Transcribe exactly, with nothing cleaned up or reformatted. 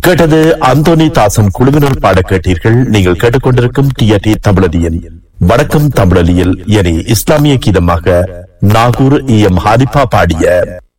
கேட்டது அந்தோனி தாசன் குழுவினர் பாட கேட்டீர்கள். நீங்கள் கேட்டுக்கொண்டிருக்கும் டிஆர்டி தமிழலியல் வணக்கம் தமிழலியல் என இஸ்லாமிய கீதமாக நாகூர் இ எம் ஹாரிபா பாடிய